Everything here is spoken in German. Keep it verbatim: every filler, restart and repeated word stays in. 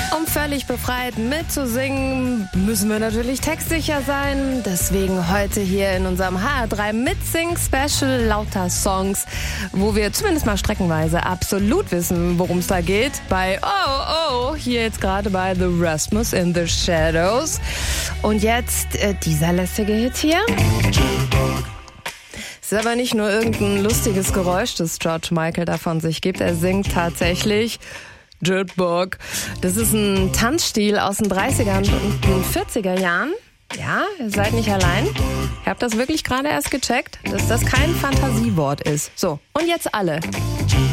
Um völlig befreit mitzusingen, müssen wir natürlich textsicher sein. Deswegen heute hier in unserem H R drei Mitsing-Special lauter Songs, wo wir zumindest mal streckenweise absolut wissen, worum es da geht. Bei Oh Oh, hier jetzt gerade bei The Rasmus in the Shadows. Und jetzt äh, dieser lästige Hit hier. Es ist aber nicht nur irgendein lustiges Geräusch, das George Michael da von sich gibt. Er singt tatsächlich Jitterbug. Das ist ein Tanzstil aus den dreißiger und den vierziger Jahren. Ja, ihr seid nicht allein. Ich habe das wirklich gerade erst gecheckt, dass das kein Fantasiewort ist. So, und jetzt alle.